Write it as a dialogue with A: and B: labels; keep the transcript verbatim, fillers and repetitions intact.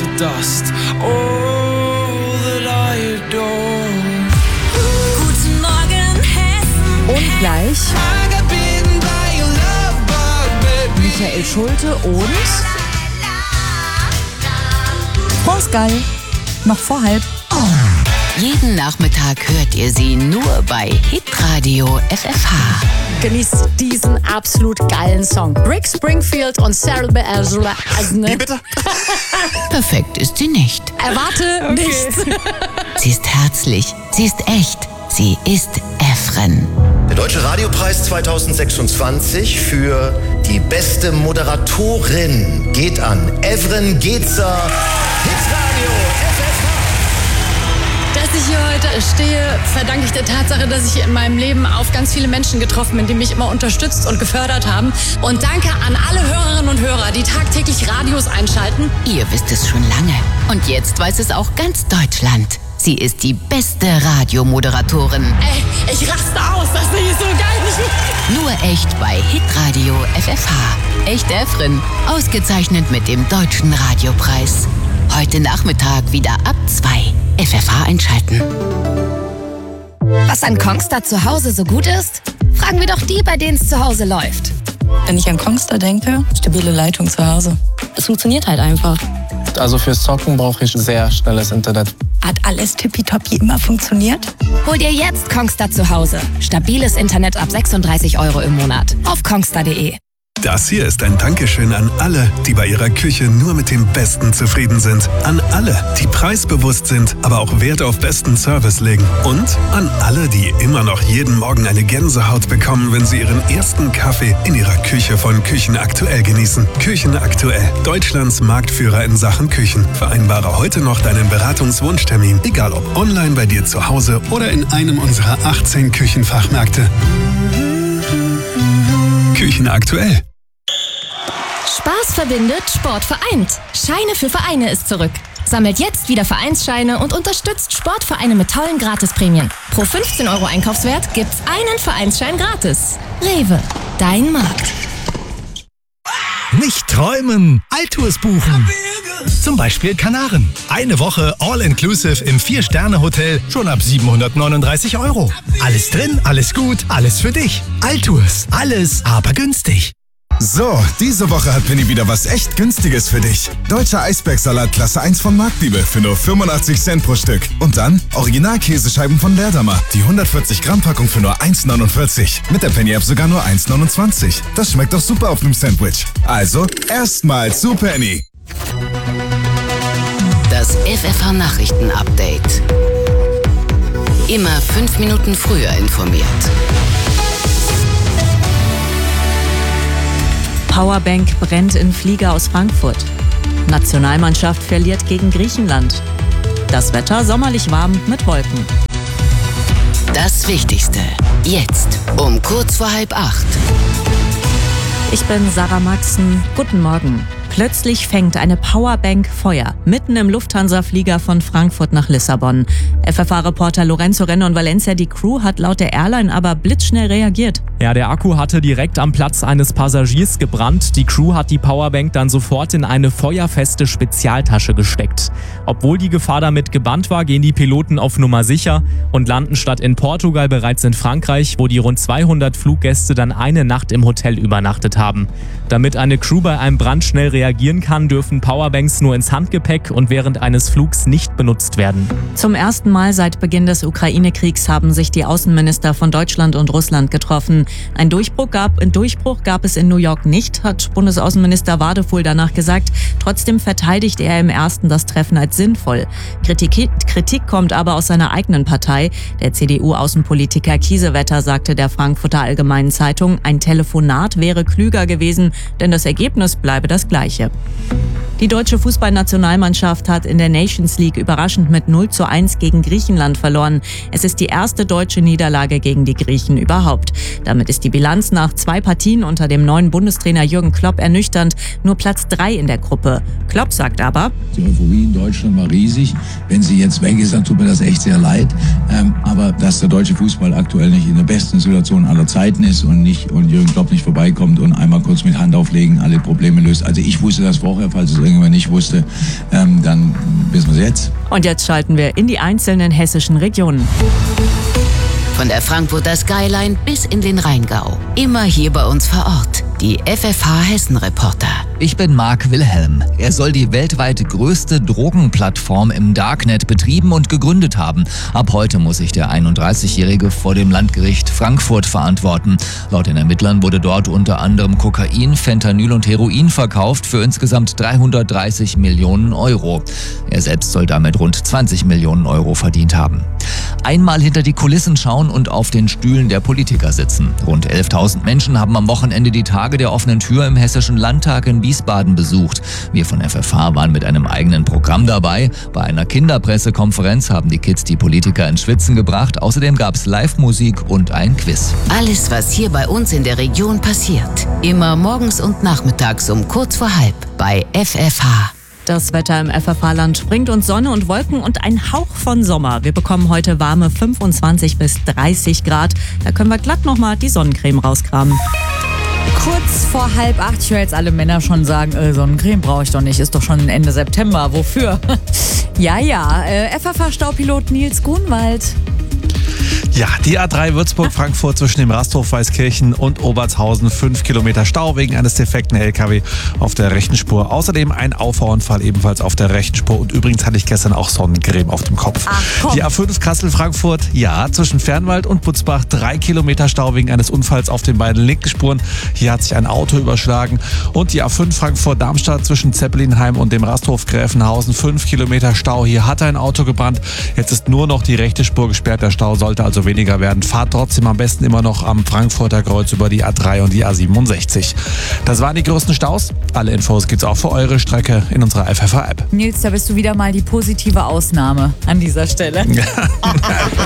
A: to dust. All that I adore.
B: Guten Morgen, Hessen.
C: Und gleich Michael Schulte und Prost geil. Noch vor halb.
D: Jeden Nachmittag hört ihr sie nur bei Hitradio F F H.
C: Genießt diesen absolut geilen Song. Rick Springfield und Sarah Beazra.
E: Wie bitte?
D: Perfekt ist sie nicht.
C: Erwarte okay. nichts.
D: Sie ist herzlich, sie ist echt, sie ist Efren.
F: Der Deutsche Radiopreis zweitausendsechsundzwanzig für die beste Moderatorin geht an Evren Gezer. Hitradio F F H.
C: Dass ich hier heute stehe, verdanke ich der Tatsache, dass ich in meinem Leben auf ganz viele Menschen getroffen bin, die mich immer unterstützt und gefördert haben. Und danke an alle Hörerinnen und Hörer, die tagtäglich Radios einschalten.
D: Ihr wisst es schon lange. Und jetzt weiß es auch ganz Deutschland. Sie ist die beste Radiomoderatorin.
C: Ey, ich raste aus, das finde ich so geil.
D: Nur echt bei Hitradio F F H. Echt Efren. Ausgezeichnet mit dem Deutschen Radiopreis. Heute Nachmittag wieder ab zwei. F F H einschalten.
G: Was an Kongstar zu Hause so gut ist? Fragen wir doch die, bei denen es zu Hause läuft.
H: Wenn ich an Kongstar denke, stabile Leitung zu Hause. Es funktioniert halt einfach.
I: Also fürs Zocken brauche ich sehr schnelles Internet.
H: Hat alles tippitoppi immer funktioniert?
G: Hol dir jetzt Kongstar zu Hause. Stabiles Internet ab sechsunddreißig Euro im Monat. Auf kongstar punkt de.
J: Das hier ist ein Dankeschön an alle, die bei ihrer Küche nur mit dem Besten zufrieden sind. An alle, die preisbewusst sind, aber auch Wert auf besten Service legen. Und an alle, die immer noch jeden Morgen eine Gänsehaut bekommen, wenn sie ihren ersten Kaffee in ihrer Küche von Küchen aktuell genießen. Küchen aktuell, Deutschlands Marktführer in Sachen Küchen. Vereinbare heute noch deinen Beratungswunschtermin, egal ob online bei dir zu Hause oder in einem unserer achtzehn Küchenfachmärkte. Küchen aktuell.
K: Spaß verbindet, Sport vereint. Scheine für Vereine ist zurück. Sammelt jetzt wieder Vereinsscheine und unterstützt Sportvereine mit tollen Gratisprämien. Pro fünfzehn Euro Einkaufswert gibt's einen Vereinsschein gratis. Rewe, dein Markt.
L: Nicht träumen, Altours buchen. Zum Beispiel Kanaren. Eine Woche All-Inclusive im Vier-Sterne-Hotel schon ab siebenhundertneununddreißig Euro. Alles drin, alles gut, alles für dich. Altours, alles aber günstig.
M: So, diese Woche hat Penny wieder was echt Günstiges für dich. Deutscher Eisbergsalat Klasse eins von Marktliebe für nur fünfundachtzig Cent pro Stück. Und dann Original-Käsescheiben von Leerdammer. Die hundertvierzig Gramm Packung für nur eins neunundvierzig. Mit der Penny-App sogar nur eins neunundzwanzig. Das schmeckt doch super auf einem Sandwich. Also, erstmal zu Penny.
D: Das F F H-Nachrichten-Update. Immer fünf Minuten früher informiert.
N: Powerbank brennt in Flieger aus Frankfurt. Nationalmannschaft verliert gegen Griechenland. Das Wetter sommerlich warm mit Wolken.
D: Das Wichtigste jetzt um kurz vor halb acht.
N: Ich bin Sarah Maxen. Guten Morgen. Plötzlich fängt eine Powerbank Feuer, mitten im Lufthansa-Flieger von Frankfurt nach Lissabon. F F H-Reporter Lorenzo Renno in Valencia, die Crew hat laut der Airline aber blitzschnell reagiert.
O: Ja, der Akku hatte direkt am Platz eines Passagiers gebrannt. Die Crew hat die Powerbank dann sofort in eine feuerfeste Spezialtasche gesteckt. Obwohl die Gefahr damit gebannt war, gehen die Piloten auf Nummer sicher und landen statt in Portugal bereits in Frankreich, wo die rund zweihundert Fluggäste dann eine Nacht im Hotel übernachtet haben. Damit eine Crew bei einem Brand schnell reagieren kann, dürfen Powerbanks nur ins Handgepäck und während eines Flugs nicht benutzt werden.
N: Zum ersten Mal seit Beginn des Ukraine-Kriegs haben sich die Außenminister von Deutschland und Russland getroffen. Ein Durchbruch gab, ein Durchbruch gab es in New York nicht, hat Bundesaußenminister Wadefuhl danach gesagt. Trotzdem verteidigt er im ersten das Treffen als sinnvoll. Kritik, Kritik kommt aber aus seiner eigenen Partei. Der C D U-Außenpolitiker Kiesewetter sagte der Frankfurter Allgemeinen Zeitung, ein Telefonat wäre klüger gewesen, denn das Ergebnis bleibe das gleiche. Die deutsche Fußballnationalmannschaft hat in der Nations League überraschend mit null zu eins gegen Griechenland verloren. Es ist die erste deutsche Niederlage gegen die Griechen überhaupt. Damit ist die Bilanz nach zwei Partien unter dem neuen Bundestrainer Jürgen Klopp ernüchternd. Nur Platz drei in der Gruppe. Klopp sagt aber:
P: Die Euphorie in Deutschland war riesig. Wenn sie jetzt weg ist, dann tut mir das echt sehr leid. Ähm, aber dass der deutsche Fußball aktuell nicht in der besten Situation aller Zeiten ist und, nicht, und Jürgen Klopp nicht vorbeikommt und einmal kurz mit Hand Hand auflegen, alle Probleme löst. Also ich wusste das vorher, falls es irgendjemand nicht wusste, ähm, dann wissen wir es jetzt.
N: Und jetzt schalten wir in die einzelnen hessischen Regionen.
D: Von der Frankfurter Skyline bis in den Rheingau. Immer hier bei uns vor Ort. Die F F H-Hessen-Reporter.
E: Ich bin Marc Wilhelm. Er soll die weltweit größte Drogenplattform im Darknet betrieben und gegründet haben. Ab heute muss sich der einunddreißigjährige vor dem Landgericht Frankfurt verantworten. Laut den Ermittlern wurde dort unter anderem Kokain, Fentanyl und Heroin verkauft für insgesamt dreihundertdreißig Millionen Euro. Er selbst soll damit rund zwanzig Millionen Euro verdient haben. Einmal hinter die Kulissen schauen und auf den Stühlen der Politiker sitzen. Rund elftausend Menschen haben am Wochenende die Tage der offenen Tür im Hessischen Landtag in Wiesbaden besucht. Wir von F F H waren mit einem eigenen Programm dabei. Bei einer Kinderpressekonferenz haben die Kids die Politiker ins Schwitzen gebracht. Außerdem gab es Live-Musik und ein Quiz.
D: Alles, was hier bei uns in der Region passiert. Immer morgens und nachmittags um kurz vor halb bei F F H.
N: Das Wetter im F F H-Land bringt uns Sonne und Wolken und ein Hauch von Sommer. Wir bekommen heute warme fünfundzwanzig bis dreißig Grad. Da können wir glatt nochmal die Sonnencreme rauskramen.
Q: Kurz vor halb acht, ich höre jetzt alle Männer schon sagen, äh, Sonnencreme brauche ich doch nicht, ist doch schon Ende September, wofür? ja, ja, äh, F F H-Staupilot Nils Grunwald.
R: Ja, die A drei Würzburg-Frankfurt zwischen dem Rasthof Weißkirchen und Obertshausen. Fünf Kilometer Stau wegen eines defekten L K W auf der rechten Spur. Außerdem ein Auffahrunfall ebenfalls auf der rechten Spur. Und übrigens hatte ich gestern auch Sonnencreme auf dem Kopf. Ach, die A fünf Kassel-Frankfurt, ja, zwischen Fernwald und Butzbach. Drei Kilometer Stau wegen eines Unfalls auf den beiden linken Spuren. Hier hat sich ein Auto überschlagen. Und die A fünf Frankfurt-Darmstadt zwischen Zeppelinheim und dem Rasthof Gräfenhausen. Fünf Kilometer Stau. Hier hat ein Auto gebrannt. Jetzt ist nur noch die rechte Spur gesperrt. Der Stau sollte also weniger werden. Fahrt trotzdem am besten immer noch am Frankfurter Kreuz über die A drei und die A siebenundsechzig. Das waren die größten Staus. Alle Infos gibt's auch für eure Strecke in unserer F F H-App.
Q: Nils, da bist du wieder mal die positive Ausnahme an dieser Stelle.